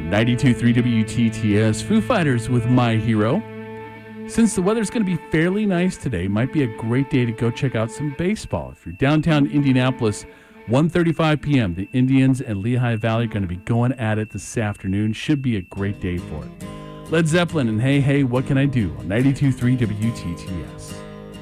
92.3 WTTS, Foo Fighters with My Hero. Since the weather's going to be fairly nice today, might be a great day to go check out some baseball. If you're downtown Indianapolis, 1:35 p.m., the Indians and Lehigh Valley are going to be going at it this afternoon. Should be a great day for it. Led Zeppelin and Hey Hey, What Can I Do on 92.3 WTTS.